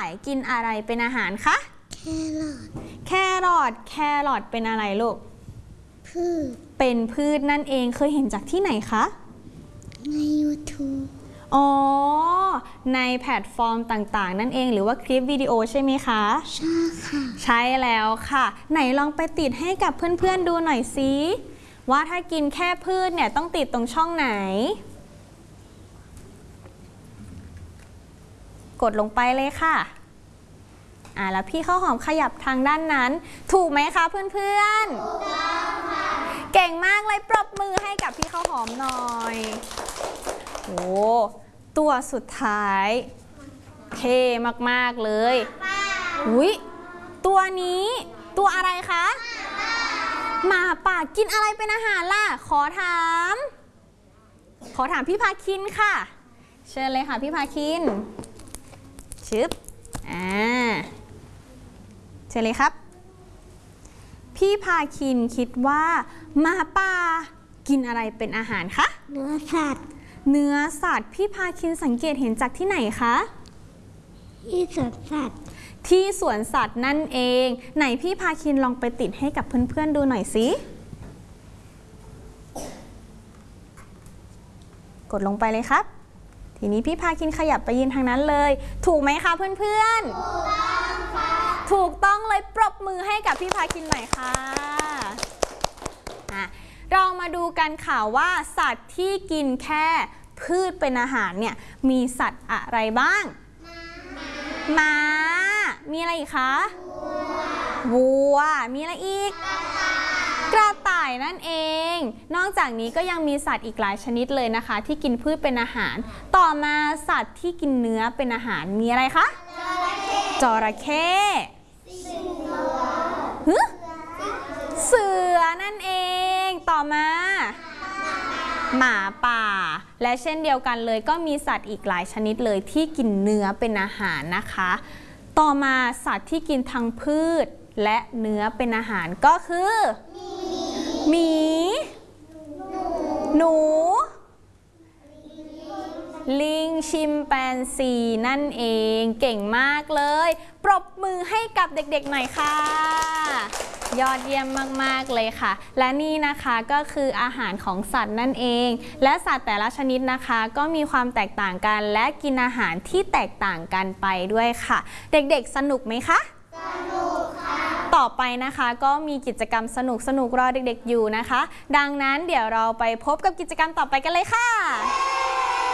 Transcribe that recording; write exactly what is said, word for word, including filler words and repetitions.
ายกินอะไรเป็นอาหารคะแครอทแครอทแครอทเป็นอะไรลูกพืชเป็นพืชนั่นเองเคยเห็นจากที่ไหนคะใน ยูทูบ อ๋อในแพลตฟอร์มต่างๆนั่นเองหรือว่าคลิปวิดีโอใช่ไหมคะใช่ค่ะใช่แล้วค่ะไหนลองไปติดให้กับเพื่อนๆดูหน่อยสิว่าถ้ากินแค่พืชเนี่ยต้องติดตรงช่องไหนกดลงไปเลยค่ะอ่าแล้วพี่ข้าวหอมขยับทางด้านนั้นถูกไหมคะเพื่อนๆถูกต้องค่ะเก่งมากเลยปรบมือให้กับพี่ข้าวหอมหน่อยโอ้ตัวสุดท้ายเท่มากๆเลยอุ้ยตัวนี้ตัวอะไรคะหมาป่ากินอะไรเป็นอาหารล่ะขอถามขอถามพี่พาคินค่ะเชิญเลยค่ะพี่พาคินชึบอ่าเชิญเลยครับพี่พาคินคิดว่าหมาป่ากินอะไรเป็นอาหารคะเนื้อสัตว์เนื้อสัตว์พี่พาคินสังเกตเห็นจากที่ไหนคะที่สวนสัตว์ที่สวนสัตว์นั่นเองไหนพี่พาคินลองไปติดให้กับเพื่อนๆดูหน่อยสิกดลงไปเลยครับทีนี้พี่พาคินขยับไปยืนทางนั้นเลยถูกไหมคะเพื่อนๆถูกต้องค่ะถูกต้องเลยปรบมือให้กับพี่พาคินหน่อยค่ะอ่ะเรามาดูกันค่ะว่าสัตว์ที่กินแค่พืชเป็นอาหารเนี่ยมีสัตว์อะไรบ้างม้ามีอะไรอีกคะวัวมีอะไรอีกกระต่ายนั่นเองนอกจากนี้ก็ยังมีสัตว์อีกหลายชนิดเลยนะคะที่กินพืชเป็นอาหารต่อมาสัตว์ที่กินเนื้อเป็นอาหารมีอะไรคะจระเข้เสือนั่นเองต่อมาหมาป่าและเช่นเดียวกันเลยก็มีสัตว์อีกหลายชนิดเลยที่กินเนื้อเป็นอาหารนะคะต่อมาสัตว์ที่กินทั้งพืชและเนื้อเป็นอาหารก็คือหมีหนูลิงชิมแปนซีนั่นเองเก่งมากเลยปรบมือให้กับเด็กๆหน่อยค่ะยอดเยี่ยมมากๆเลยค่ะและนี่นะคะก็คืออาหารของสัตว์นั่นเองและสัตว์แต่ละชนิดนะคะก็มีความแตกต่างกันและกินอาหารที่แตกต่างกันไปด้วยค่ะเด็กๆสนุกไหมคะสนุกค่ะต่อไปนะคะก็มีกิจกรรมสนุกๆรอเด็กๆอยู่นะคะดังนั้นเดี๋ยวเราไปพบกับกิจกรรมต่อไปกันเลยค่ะ